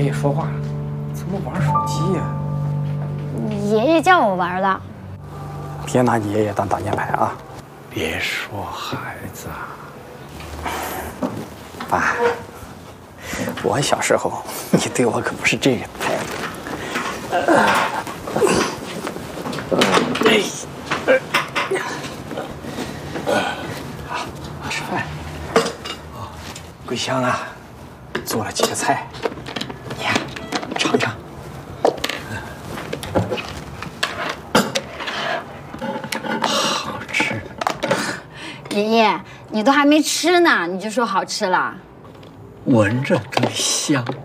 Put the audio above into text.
爷说话，怎么玩手机呀？ 爷爷叫我玩的。 别拿你爷爷当挡箭牌啊！别说孩子啊，爸，我小时候你对我可不是这个态度。好，吃饭。桂香啊，做了几个菜，你呀尝尝。好吃。 爷爷，你都还没吃呢，你就说好吃了？ 闻着更香。